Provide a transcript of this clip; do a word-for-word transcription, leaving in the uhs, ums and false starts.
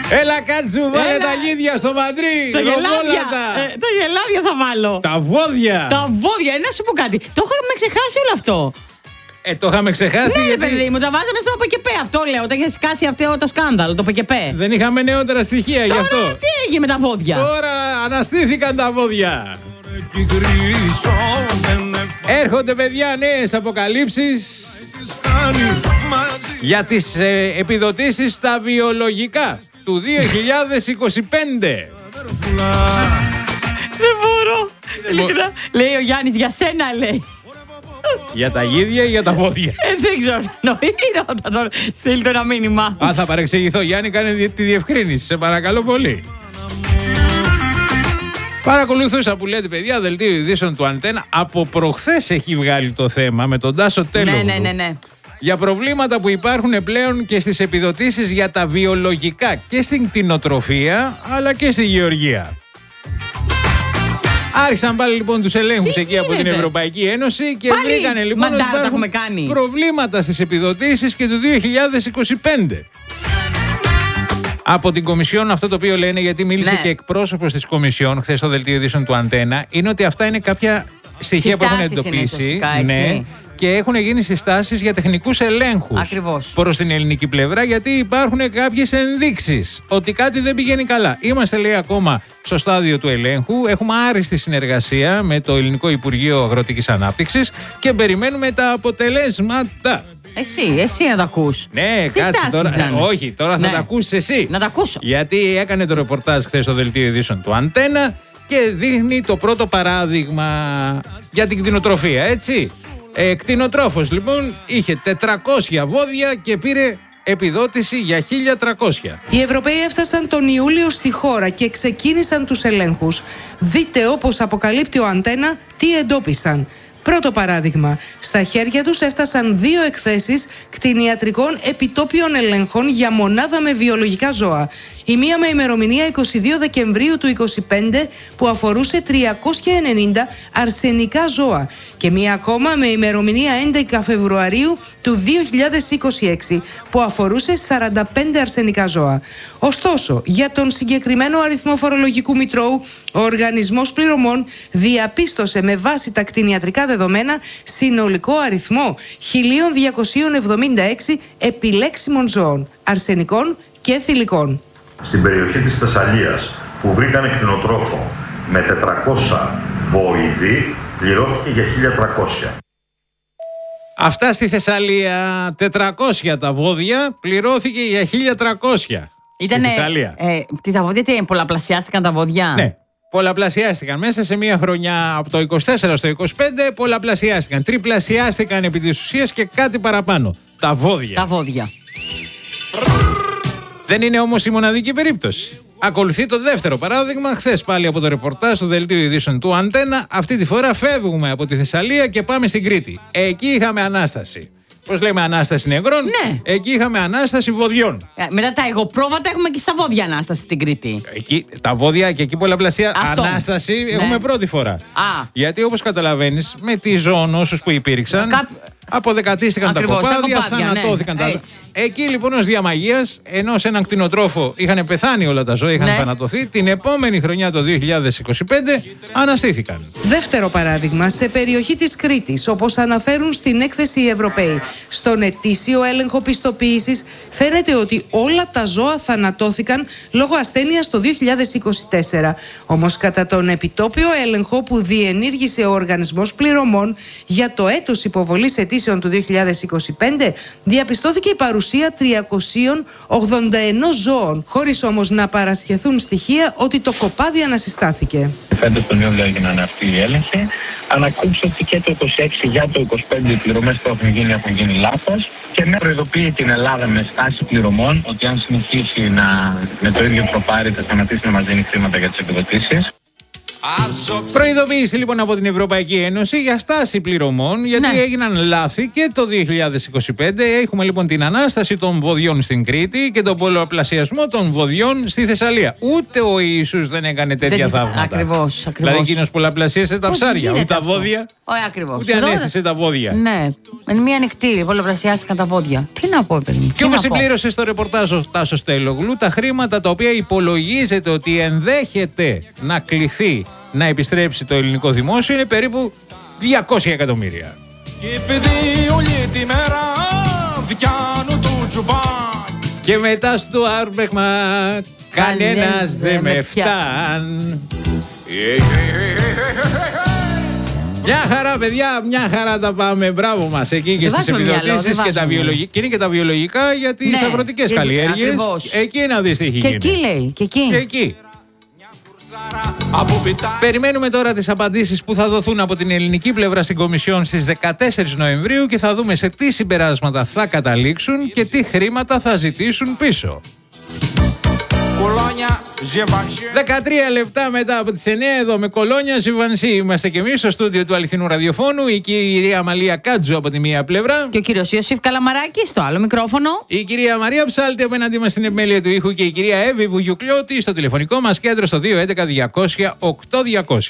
Έλα κάτσου, βάλε Έλα. τα γίδια στο μαντρί. Τα γελάδια. Ε, τα γελάδια θα βάλω. Τα βόδια. Τα βόδια, ε, να σου πω κάτι. Το είχαμε ξεχάσει όλο αυτό. Ε, το είχαμε ξεχάσει. Ναι, γιατί... παιδί μου, τα βάζαμε στο ΠΚΠ. Αυτό λέω. Όταν είχε σκάσει αυτό το σκάνδαλο, το ΠΚΠ. Δεν είχαμε νεότερα στοιχεία Τώρα, γι' αυτό. Τι έγινε με τα βόδια. Τώρα αναστήθηκαν τα βόδια. Έρχονται, παιδιά, νέες αποκαλύψεις για τις ε, επιδοτήσεις στα βιολογικά του δύο χιλιάδες είκοσι πέντε. Δεν μπορώ. Ειλικρινά. Λέει ο Γιάννης, για σένα λέει. Για τα γίδια ή για τα βόδια? Ε, δεν ξέρω. Ρώτα τώρα. Στείλει το ένα μήνυμα. Α, θα παρεξηγηθώ. Γιάννη, κάνε τη διευκρίνηση. Σε παρακαλώ πολύ. Παρακολουθούσα που λέτε, παιδιά, δελτίο ειδήσεων του Αντένα. Από προχθές έχει βγάλει το θέμα με τον Τάσο Τέλογλου. Ναι, ναι, ναι, ναι. Για προβλήματα που υπάρχουν πλέον και στις επιδοτήσεις για τα βιολογικά και στην κτηνοτροφία αλλά και στη γεωργία. Άρχισαν πάλι λοιπόν τους ελέγχους εκεί γίνεται? από την Ευρωπαϊκή Ένωση και πάλι βρήκανε λοιπόν ότι υπάρχουν κάνει. προβλήματα στις επιδοτήσεις και του δύο χιλιάδες είκοσι πέντε. Από την Κομισιόν, αυτό το οποίο λένε, γιατί μίλησε ναι. και εκπρόσωπος της Κομισιόν χθες στο δελτίο ειδήσεων του Αντένα, είναι ότι αυτά είναι κάποια στοιχεία συστάσεις που έχουν εντοπίσει. Ναι, και έχουν γίνει συστάσεις για τεχνικούς ελέγχους. Ακριβώς. Προς την ελληνική πλευρά, γιατί υπάρχουν κάποιες ενδείξεις ότι κάτι δεν πηγαίνει καλά. Είμαστε, λέει, ακόμα στο στάδιο του ελέγχου. Έχουμε άριστη συνεργασία με το Ελληνικό Υπουργείο Αγροτικής Ανάπτυξης και περιμένουμε τα αποτελέσματα. Εσύ, εσύ να τα ακούς. Ναι, κάτσε τώρα. Ε, όχι, τώρα ναι. θα τα ακούσεις εσύ. Να τα ακούσω. Γιατί έκανε το ρεπορτάζ χθες στο δελτίο ειδήσεων του Αντένα και δείχνει το πρώτο παράδειγμα για την κτηνοτροφία, έτσι. Ε, κτηνοτρόφος λοιπόν είχε τετρακόσια βόδια και πήρε επιδότηση για χίλια τριακόσια. Οι Ευρωπαίοι έφτασαν τον Ιούλιο στη χώρα και ξεκίνησαν τους ελέγχους. Δείτε, όπως αποκαλύπτει ο Αντένα, τι εντόπισαν. Πρώτο παράδειγμα, στα χέρια τους έφτασαν δύο εκθέσεις κτηνιατρικών επιτόπιων ελέγχων για μονάδα με βιολογικά ζώα. Η μία με ημερομηνία είκοσι δύο Δεκεμβρίου του είκοσι πέντε που αφορούσε τριακόσια ενενήντα αρσενικά ζώα και μία ακόμα με ημερομηνία έντεκα Φεβρουαρίου του δύο χιλιάδες είκοσι έξι που αφορούσε σαράντα πέντε αρσενικά ζώα. Ωστόσο, για τον συγκεκριμένο αριθμό φορολογικού μητρώου, ο Οργανισμός Πληρωμών διαπίστωσε με βάση τα κτηνιατρικά δεδομένα συνολικό αριθμό χίλια διακόσια εβδομήντα έξι επιλέξιμων ζώων, αρσενικών και θηλυκών. Στην περιοχή της Θεσσαλίας που βρήκανε κτηνοτρόφο με τετρακόσια βοηδή πληρώθηκε για χίλια τριακόσια. Αυτά στη Θεσσαλία, τετρακόσια τα βόδια, πληρώθηκε για χίλια τριακόσια. Ήτανε, στη Θεσσαλία. Ε, τι τα βόδια, τι, πολλαπλασιάστηκαν τα βόδια. Ναι, πολλαπλασιάστηκαν. Μέσα σε μία χρονιά από το είκοσι τέσσερα στο είκοσι πέντε πολλαπλασιάστηκαν. Τριπλασιάστηκαν επί της ουσίας και κάτι παραπάνω. Τα βόδια. Τα βόδια. Δεν είναι όμως η μοναδική περίπτωση. Ακολουθεί το δεύτερο παράδειγμα, χθες πάλι από το ρεπορτάζ του δελτίου ειδήσεων του Αντένα. Αυτή τη φορά φεύγουμε από τη Θεσσαλία και πάμε στην Κρήτη. Εκεί είχαμε ανάσταση. Πώς λέμε, ανάσταση νεγρών. Ναι. Εκεί είχαμε ανάσταση βοδιών. Ε, μετά τα εγωπρόβατα έχουμε και στα βόδια ανάσταση στην Κρήτη. Εκεί, τα βόδια και εκεί πολλαπλασία Αυτό. Ανάσταση ναι. έχουμε πρώτη φορά. Α. Γιατί όπως καταλαβαίνεις, με τις ζωονόσους που υπήρξαν. Κά... Αποδεκατίστηκαν Ακριβώς, τα κοπάδια, τα κοπάδια, θανατώθηκαν ναι, τα. έτσι. Εκεί λοιπόν ως διαμαγείας, ενώ σε έναν κτηνοτρόφο είχαν πεθάνει όλα τα ζώα, είχαν ναι. θανατωθεί, την επόμενη χρονιά το δύο χιλιάδες είκοσι πέντε αναστήθηκαν. Δεύτερο παράδειγμα, σε περιοχή της Κρήτης, όπως αναφέρουν στην έκθεση οι Ευρωπαίοι, στον ετήσιο έλεγχο πιστοποίησης φαίνεται ότι όλα τα ζώα θανατώθηκαν λόγω ασθένειας το δύο χιλιάδες είκοσι τέσσερα. Όμως κατά τον επιτόπιο έλεγχο που διενήργησε ο Οργανισμός Πληρωμών για το έτος υποβολής ετήσεων του δύο χιλιάδες είκοσι πέντε, διαπιστώθηκε η παρουσία τριακόσια ογδόντα ένα ζώων, χωρίς όμως να παρασχεθούν στοιχεία ότι το κοπάδι ανασυστάθηκε. Φέτος τον Ιούλιο έγιναν αυτοί οι έλεγχοι. Ανακούψω ότι και το είκοσι έξι για το είκοσι πέντε οι πληρωμές που έχουν γίνει έχουν γίνει λάθος και με προειδοποιεί την Ελλάδα με στάση πληρωμών ότι αν συνεχίσει να, με το ίδιο προπάρι θα σταματήσει να μας δίνει χρήματα για τις επιδοτήσεις. Προειδοποίηση λοιπόν από την Ευρωπαϊκή Ένωση για στάση πληρωμών, γιατί Ναι. έγιναν λάθη και το δύο χιλιάδες είκοσι πέντε. Έχουμε λοιπόν την ανάσταση των βοδιών στην Κρήτη και τον πολλαπλασιασμό των βοδιών στη Θεσσαλία. Ούτε ο Ιησούς δεν έκανε τέτοια Δεν- θαύματα. ακριβώς, ακριβώς. Δηλαδή εκείνος πολλαπλασίασε τα Πώς ψάρια, γίνεται ούτε τα αυτό? βόδια, Όχι, ακριβώς. ούτε Εδώ- ανέστησε τα βόδια. Ναι, εν μία νυχτή πολλαπλασιάστηκαν τα πόδια. Τι να πω, παιδί μου. Και τι όπως να πω. συμπλήρωσε στο ρεπορτάζ ο Τάσος Τελογλού, τα χρήματα τα οποία υπολογίζεται ότι ενδέχεται να κληθεί να επιστρέψει το ελληνικό δημόσιο είναι περίπου διακόσια εκατομμύρια. Και επειδή όλη τη μέρα βγαίνουν το τζουμπάν. Και μετά στο άρπεγμα κανένας δεν με φτάν. Μια χαρά, παιδιά, μια χαρά τα πάμε. Μπράβο μας εκεί και Δεν στις βάζουμε μυαλό, επιδοτήσεις δεν και τα βάζουμε. βιολογικά. Και είναι και τα βιολογικά για τις Ναι, αγροτικές και- καλλιέργειες. ακριβώς. Εκεί να δεις τι έχει Και γίνει. εκεί λέει, και εκεί. Και εκεί. Από πιτά. Περιμένουμε τώρα τις απαντήσεις που θα δοθούν από την ελληνική πλευρά στην Κομισιόν στις δεκατέσσερις Νοεμβρίου και θα δούμε σε τι συμπεράσματα θα καταλήξουν και τι χρήματα θα ζητήσουν πίσω. Κολόνια, Ζεβανσιέ. δεκατρία λεπτά μετά από τις εννιά εδώ με Κολόνια Ζιβανσί. Είμαστε και εμείς στο στούντιο του Αληθινού Ραδιοφώνου. Η κυρία Μαλία Κάτζου από τη μία πλευρά. Και ο κύριος Ιωσήφ Καλαμαράκη στο άλλο μικρόφωνο. Η κυρία Μαρία Ψάλτη απέναντί μας στην επιμέλεια του ήχου και η κυρία Εύη Βουγιουκλιώτη στο τηλεφωνικό μας κέντρο στο δύο έντεκα διακόσια οκτώ διακόσια.